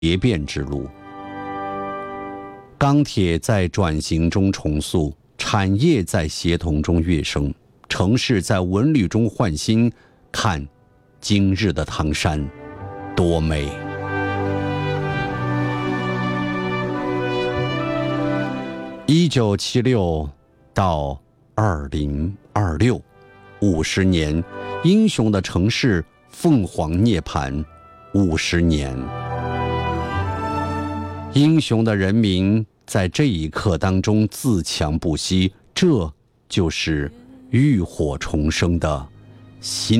蝶变之路。钢铁在转型中重塑，产业在协同中跃升，城市在文旅中焕新。看今日的唐山多美。1976到2026，50年，英雄的城市凤凰涅槃50年。英雄的人民在这一刻当中自强不息，这就是浴火重生的新